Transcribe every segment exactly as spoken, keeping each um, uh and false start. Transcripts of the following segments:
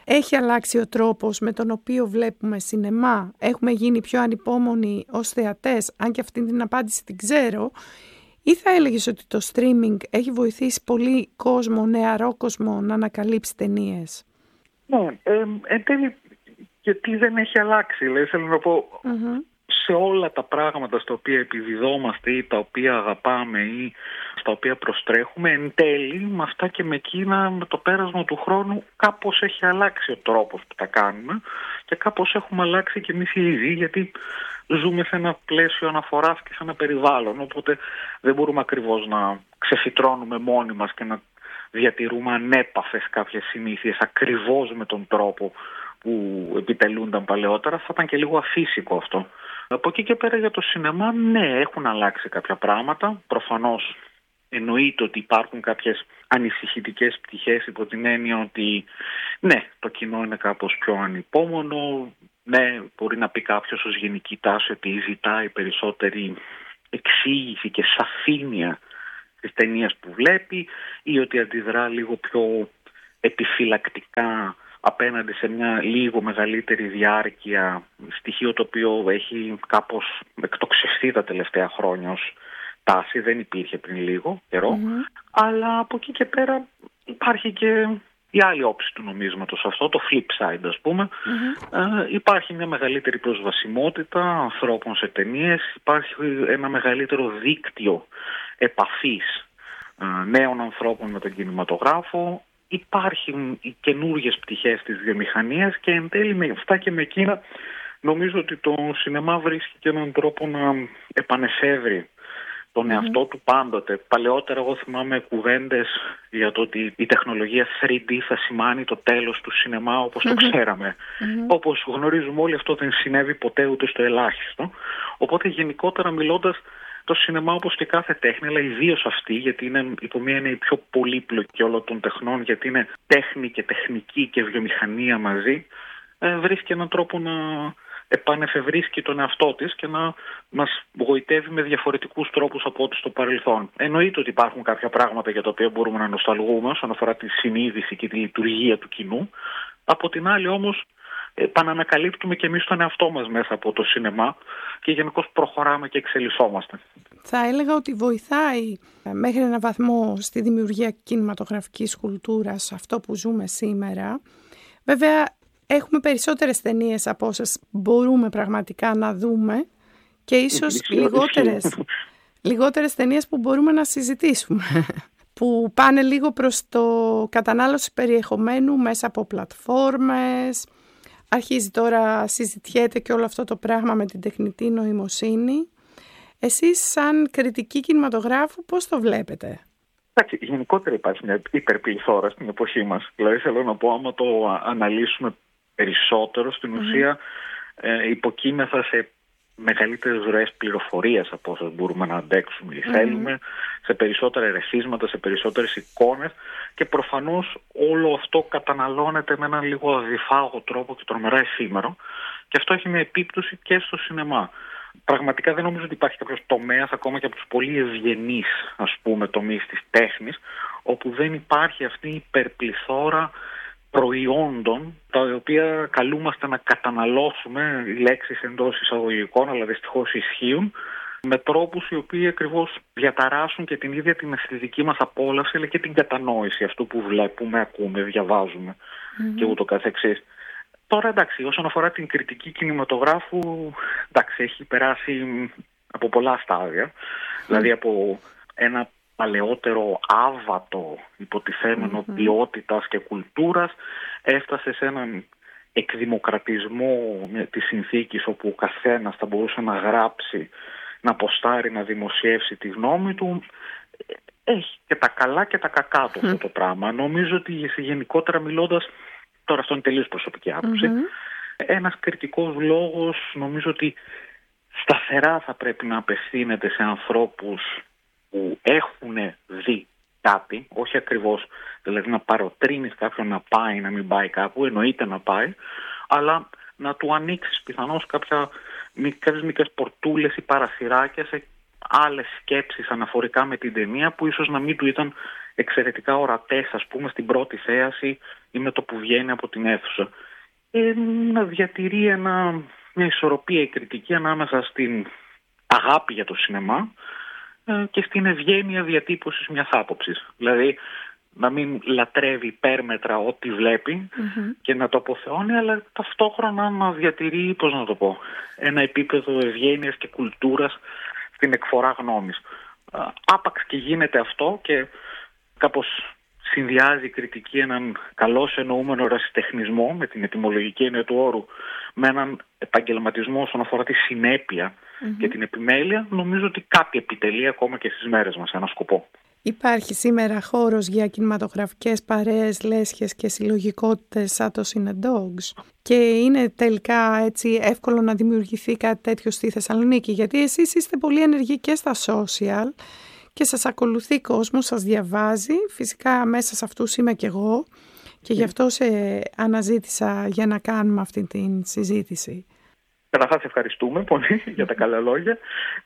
Έχει αλλάξει ο τρόπος με τον οποίο βλέπουμε σινεμά? Έχουμε γίνει πιο ανυπόμονοι ως θεατές, αν και αυτή την απάντηση την ξέρω? Ή θα έλεγες ότι το streaming έχει βοηθήσει πολύ κόσμο, νεαρό κόσμο, να ανακαλύψει ταινίες? Ναι, ε, εν τέλει, γιατί δεν έχει αλλάξει. Δηλαδή, θέλω να πω, mm-hmm. σε όλα τα πράγματα στα οποία επιδιδόμαστε ή τα οποία αγαπάμε ή στα οποία προστρέχουμε, εν τέλει, με αυτά και με εκείνα, με το πέρασμα του χρόνου, κάπως έχει αλλάξει ο τρόπος που τα κάνουμε και κάπως έχουμε αλλάξει και εμείς οι ίδιοι, γιατί ζούμε σε ένα πλαίσιο αναφοράς και σε ένα περιβάλλον, οπότε δεν μπορούμε ακριβώς να ξεφυτρώνουμε μόνοι μας και να διατηρούμε ανέπαφες κάποιες συνήθειες ακριβώς με τον τρόπο που επιτελούνταν παλαιότερα. Θα ήταν και λίγο αφύσικο αυτό. Από εκεί και πέρα για το σινεμά, ναι, έχουν αλλάξει κάποια πράγματα. Προφανώς εννοείται ότι υπάρχουν κάποιες ανησυχητικές πτυχές υπό την έννοια ότι ναι, το κοινό είναι κάπως πιο ανυπόμονο. Ναι, μπορεί να πει κάποιος ως γενική τάση ότι ζητάει περισσότερη εξήγηση και σαφήνεια στις ταινίες που βλέπει ή ότι αντιδρά λίγο πιο επιφυλακτικά απέναντι σε μια λίγο μεγαλύτερη διάρκεια, στοιχείο το οποίο έχει κάπως εκτοξευθεί τα τελευταία χρόνια ως τάση, δεν υπήρχε πριν λίγο καιρό, mm-hmm. αλλά από εκεί και πέρα υπάρχει και η άλλη όψη του νομίσματος αυτό, το flip side ας πούμε. Mm-hmm. Ε, υπάρχει μια μεγαλύτερη προσβασιμότητα ανθρώπων σε ταινίες, υπάρχει ένα μεγαλύτερο δίκτυο επαφής ε, νέων ανθρώπων με τον κινηματογράφο, υπάρχουν οι καινούργιες πτυχές της βιομηχανίας και εν τέλει με αυτά και με εκείνα νομίζω ότι το σινεμά βρίσκει και έναν τρόπο να επανεφεύρει τον εαυτό mm-hmm. του πάντοτε. Παλαιότερα εγώ θυμάμαι κουβέντες για το ότι η τεχνολογία θρι ντι θα σημάνει το τέλος του σινεμά όπως mm-hmm. το ξέραμε. Mm-hmm. Όπως γνωρίζουμε όλοι, αυτό δεν συνέβη ποτέ ούτε στο ελάχιστο. Οπότε γενικότερα μιλώντας, το σινεμά όπως και κάθε τέχνη, αλλά ιδίως αυτή, γιατί είναι, υπό μία είναι η πιο πολύπλοκη όλων των τεχνών, γιατί είναι τέχνη και τεχνική και βιομηχανία μαζί, ε, βρίσκει έναν τρόπο να επανεφευρίσκει τον εαυτό της και να μας γοητεύει με διαφορετικούς τρόπους από ό,τι στο παρελθόν. Εννοείται ότι υπάρχουν κάποια πράγματα για τα οποία μπορούμε να νοσταλγούμε όσον αφορά τη συνείδηση και τη λειτουργία του κοινού. Από την άλλη όμως, επανανακαλύπτουμε και εμείς τον εαυτό μας μέσα από το σινεμά και γενικώς προχωράμε και εξελισσόμαστε. Θα έλεγα ότι βοηθάει μέχρι έναν βαθμό στη δημιουργία κινηματογραφικής κουλτούρας αυτό που ζούμε σήμερα. Βέβαια έχουμε περισσότερες ταινίες από όσες μπορούμε πραγματικά να δούμε και ίσως λιγότερες, λιγότερες ταινίες που μπορούμε να συζητήσουμε που πάνε λίγο προς το κατανάλωση περιεχομένου μέσα από πλατφόρμες. Αρχίζει τώρα, συζητιέται και όλο αυτό το πράγμα με την τεχνητή νοημοσύνη. Εσείς σαν κριτική κινηματογράφου πώς το βλέπετε? Εντάξει, γενικότερα υπάρχει μια υπερπληθώρα στην εποχή μας. Δηλαδή θέλω να πω, άμα το αναλύσουμε περισσότερο, στην mm-hmm. ουσία ε, υποκείμεθα σε μεγαλύτερες ροές πληροφορίας από όσες μπορούμε να αντέξουμε ή mm-hmm. θέλουμε, σε περισσότερα ερεθίσματα, σε περισσότερες εικόνες και προφανώς όλο αυτό καταναλώνεται με έναν λίγο αδιφάγο τρόπο και τρομερά εφήμερο και αυτό έχει μια επίπτωση και στο σινεμά. Πραγματικά δεν νομίζω ότι υπάρχει κάποιος τομέας, ακόμα και από τους πολύ ευγενείς ας πούμε τομείς της τέχνης, όπου δεν υπάρχει αυτή η υπερπληθώρα προϊόντων τα οποία καλούμαστε να καταναλώσουμε, λέξεις εντός εισαγωγικών αλλά δυστυχώς ισχύουν, με τρόπους οι οποίοι ακριβώς διαταράσσουν και την ίδια την αισθητική μας απόλαυση αλλά και την κατανόηση αυτού που βλέπουμε, ακούμε, διαβάζουμε mm-hmm. και ούτω καθεξής. Τώρα εντάξει, όσον αφορά την κριτική κινηματογράφου, εντάξει, έχει περάσει από πολλά στάδια, mm-hmm. δηλαδή από ένα παλαιότερο άβατο υποτιθέμενο mm-hmm. ποιότητας και κουλτούρας, έφτασε σε έναν εκδημοκρατισμό της συνθήκης όπου ο καθένας θα μπορούσε να γράψει, να ποστάρει, να δημοσιεύσει τη γνώμη του. Έχει και τα καλά και τα κακά του αυτό το πράγμα. Νομίζω ότι γενικότερα μιλώντας, τώρα αυτό είναι τελείως προσωπική άποψη, mm-hmm. ένας κριτικός λόγος νομίζω ότι σταθερά θα πρέπει να απευθύνεται σε ανθρώπους που έχουν δει κάτι, όχι ακριβώς δηλαδή να παροτρύνεις κάποιον να πάει, να μην πάει κάπου, εννοείται να πάει, αλλά να του ανοίξεις πιθανώς κάποια, κάποιες μικρές πορτούλες ή παραθυράκια σε άλλες σκέψεις αναφορικά με την ταινία που ίσως να μην του ήταν εξαιρετικά ορατές, ας πούμε, στην πρώτη θέαση ή με το που βγαίνει από την αίθουσα. Ε, να διατηρεί ένα, μια ισορροπία η κριτική ανάμεσα στην αγάπη για το σινεμά ε, και στην ευγένεια διατύπωσης μιας άποψης. Δηλαδή να μην λατρεύει υπέρμετρα ό,τι βλέπει mm-hmm. και να το αποθεώνει, αλλά ταυτόχρονα να διατηρεί, πώς να το πω, ένα επίπεδο ευγένειας και κουλτούρας στην εκφορά γνώμης. Άπαξ και γίνεται αυτό και κάπως συνδυάζει η κριτική έναν καλώς εννοούμενο ερασιτεχνισμό με την ετυμολογική έννοια του όρου με έναν επαγγελματισμό όσον αφορά τη συνέπεια mm-hmm. και την επιμέλεια, νομίζω ότι κάτι επιτελεί ακόμα και στις μέρες μας ένα σκοπό. Υπάρχει σήμερα χώρος για κινηματογραφικές παρέες, λέσχες και συλλογικότητες σαν το Cinedogs και είναι τελικά έτσι εύκολο να δημιουργηθεί κάτι τέτοιο στη Θεσσαλονίκη, γιατί εσείς είστε πολύ ενεργοί και στα social και σας ακολουθεί κόσμος, σας διαβάζει, φυσικά μέσα σε αυτούς είμαι και εγώ και γι' αυτό σε αναζήτησα για να κάνουμε αυτή την συζήτηση. Καταρχάς ευχαριστούμε πολύ για τα καλά λόγια.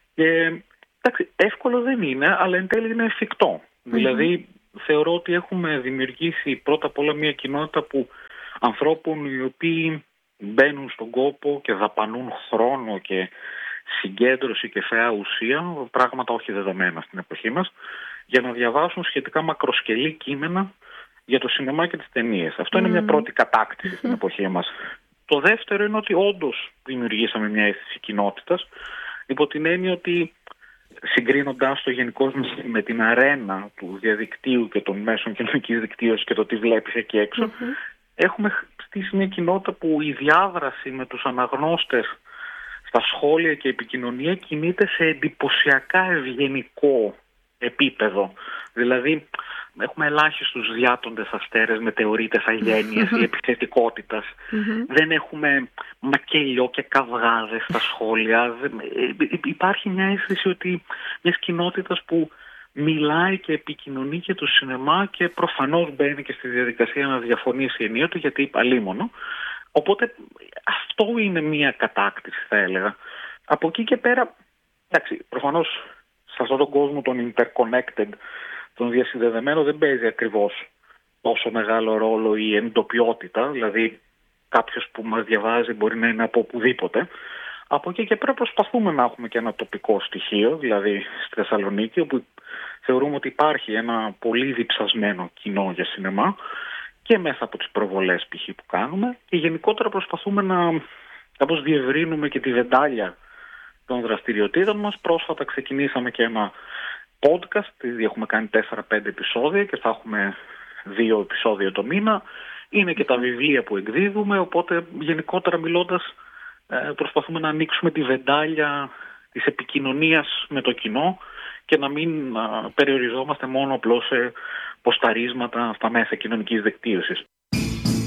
Και εντάξει, εύκολο δεν είναι, αλλά εν τέλει είναι εφικτό. Mm-hmm. Δηλαδή θεωρώ ότι έχουμε δημιουργήσει πρώτα απ' όλα μια κοινότητα που ανθρώπων οι οποίοι μπαίνουν στον κόπο και δαπανούν χρόνο και συγκέντρωση και φαιά ουσία, πράγματα όχι δεδομένα στην εποχή μας, για να διαβάσουν σχετικά μακροσκελή κείμενα για το σινεμά και τις ταινίες. Αυτό mm. είναι μια πρώτη κατάκτηση στην εποχή μας. Το δεύτερο είναι ότι όντως δημιουργήσαμε μια αίσθηση κοινότητας, υπό την έννοια ότι συγκρίνοντας το γενικώς με την αρένα του διαδικτύου και των μέσων κοινωνικής δικτύωσης και το τι βλέπεις εκεί έξω, mm-hmm. έχουμε στήσει μια κοινότητα που η διάδραση με τους αναγνώστες στα σχόλια και επικοινωνία κινείται σε εντυπωσιακά ευγενικό επίπεδο. Δηλαδή έχουμε ελάχιστους διάτοντες αστέρες, μετεωρίτες αγένειες ή επιθετικότητας. Mm-hmm. Δεν έχουμε μακελιό και καυγάδες στα σχόλια. Υπάρχει μια αίσθηση ότι μιας κοινότητας που μιλάει και επικοινωνεί για το σινεμά και προφανώς μπαίνει και στη διαδικασία να διαφωνήσει ενίοτε, γιατί αλίμονο. Οπότε αυτό είναι μια κατάκτηση, θα έλεγα. Από εκεί και πέρα, εντάξει, προφανώς σε αυτόν τον κόσμο τον interconnected, τον διασυνδεδεμένο, δεν παίζει ακριβώς τόσο μεγάλο ρόλο η εντοπιότητα, δηλαδή κάποιος που μας διαβάζει μπορεί να είναι από οπουδήποτε. Από εκεί και πέρα προσπαθούμε να έχουμε και ένα τοπικό στοιχείο, δηλαδή στη Θεσσαλονίκη, όπου θεωρούμε ότι υπάρχει ένα πολύ διψασμένο κοινό για σινεμά και μέσα από τις προβολές π.χ. που κάνουμε, και γενικότερα προσπαθούμε να κάπως διευρύνουμε και τη βεντάλια των δραστηριοτήτων μας. Πρόσφατα ξεκινήσαμε και ένα podcast, ήδη έχουμε κάνει τέσσερα πέντε επεισόδια και θα έχουμε δύο επεισόδια το μήνα. Είναι και τα βιβλία που εκδίδουμε, οπότε γενικότερα μιλώντας προσπαθούμε να ανοίξουμε τη βεντάλια της επικοινωνίας με το κοινό και να μην περιοριζόμαστε μόνο απλώς σε ποσταρίσματα στα μέσα κοινωνικής δικτύωσης.